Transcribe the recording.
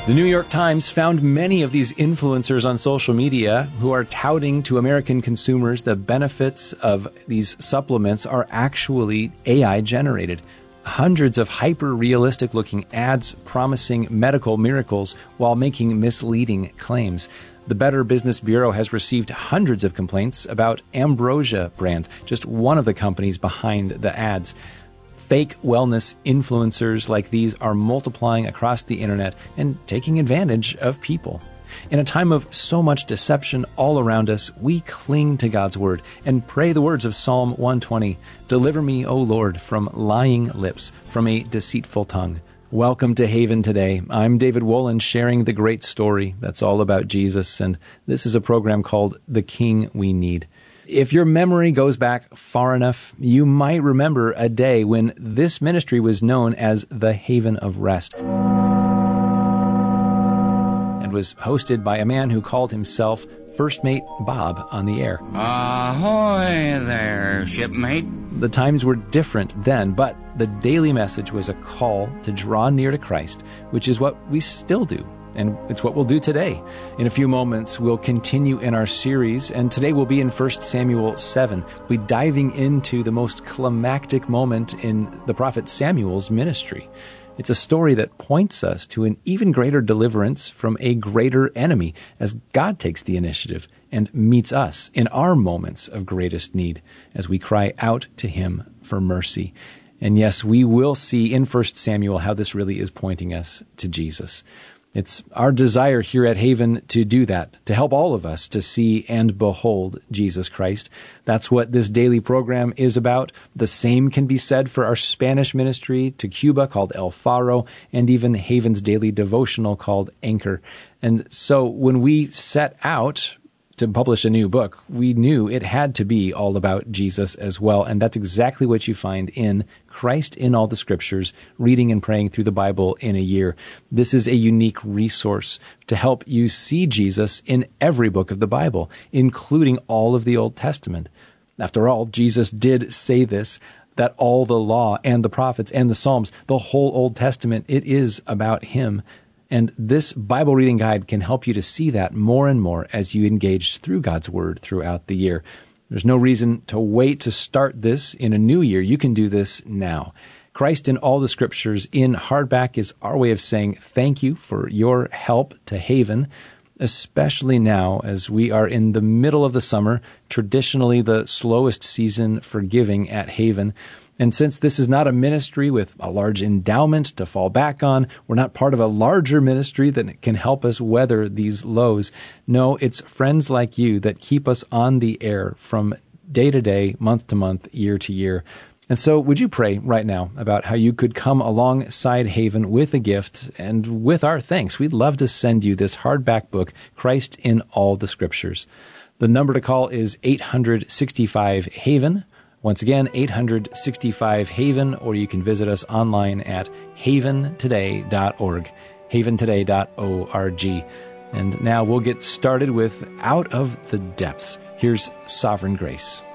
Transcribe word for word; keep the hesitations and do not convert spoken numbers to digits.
The New York Times found many of these influencers on social media who are touting to American consumers the benefits of these supplements are actually A I generated. Hundreds of hyper-realistic looking ads promising medical miracles while making misleading claims. The Better Business Bureau has received hundreds of complaints about Ambrosia brands, just one of the companies behind the ads. Fake wellness influencers like these are multiplying across the internet and taking advantage of people. In a time of so much deception all around us, we cling to God's Word and pray the words of Psalm one twenty, "Deliver me, O Lord, from lying lips, from a deceitful tongue." Welcome to Haven Today. I'm David Wolin, sharing the great story that's all about Jesus, and this is a program called The King We Need. If your memory goes back far enough, you might remember a day when this ministry was known as the Haven of Rest and was hosted by a man who called himself First Mate Bob on the air. Ahoy there, shipmate. The times were different then, but the daily message was a call to draw near to Christ, which is what we still do. And it's what we'll do today. In a few moments, we'll continue in our series, and today we'll be in First Samuel seven. We'll be diving into the most climactic moment in the prophet Samuel's ministry. It's a story that points us to an even greater deliverance from a greater enemy as God takes the initiative and meets us in our moments of greatest need as we cry out to Him for mercy. And yes, we will see in First Samuel how this really is pointing us to Jesus. It's our desire here at Haven to do that, to help all of us to see and behold Jesus Christ. That's what this daily program is about. The same can be said for our Spanish ministry to Cuba called El Faro, and even Haven's daily devotional called Anchor. And so when we set out to publish a new book, we knew it had to be all about Jesus as well. And that's exactly what you find in Christ in All the Scriptures, reading and praying through the Bible in a year. This is a unique resource to help you see Jesus in every book of the Bible, including all of the Old Testament. After all, Jesus did say this, that all the law and the prophets and the Psalms, the whole Old Testament, it is about Him. And this Bible reading guide can help you to see that more and more as you engage through God's Word throughout the year. There's no reason to wait to start this in a new year. You can do this now. Christ in All the Scriptures in hardback is our way of saying thank you for your help to Haven, especially now as we are in the middle of the summer, traditionally the slowest season for giving at Haven. And since this is not a ministry with a large endowment to fall back on, we're not part of a larger ministry that can help us weather these lows. No, it's friends like you that keep us on the air from day to day, month to month, year to year. And so would you pray right now about how you could come alongside Haven with a gift and with our thanks? We'd love to send you this hardback book, Christ in All the Scriptures. The number to call is eight hundred sixty-five Haven. Once again, eight hundred sixty-five Haven, or you can visit us online at haven today dot org, haven today dot org. And now we'll get started with Out of the Depths. Here's Sovereign Grace.